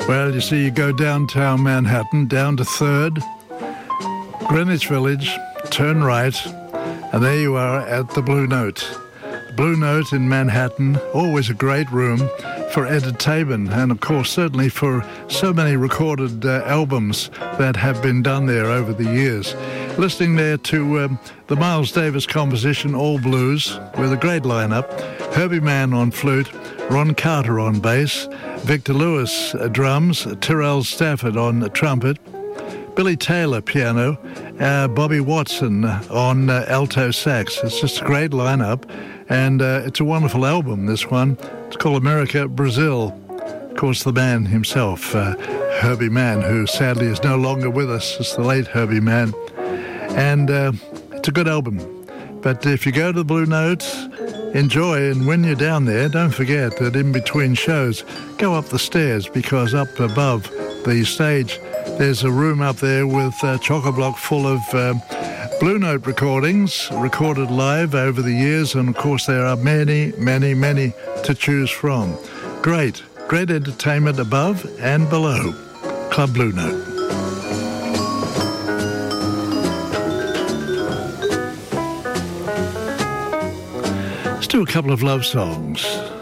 Well, you see, you go downtown Manhattan, down to 3rd, Greenwich Village, turn right, and there you are at the Blue Note. The Blue Note in Manhattan, always a great room for entertainment, and of course certainly for so many recorded albums that have been done there over the years. Listening there to the Miles Davis composition All Blues with a great lineup: Herbie Mann on flute, Ron Carter on bass, Victor Lewis drums, Tyrell Stafford on trumpet, Billy Taylor piano, Bobby Watson on alto sax. It's just a great lineup, and it's a wonderful album, this one. It's called America, Brazil. Of course, the man himself, Herbie Mann, who sadly is no longer with us. It's the late Herbie Mann. And it's a good album. But if you go to the Blue Note, enjoy, and when you're down there, don't forget that in between shows, go up the stairs, because up above the stage, there's a room up there with a chock-a-block full of Blue Note recordings, recorded live over the years, and of course there are many, many, many to choose from. Great entertainment above and below. Club Blue Note. Let's do a couple of love songs.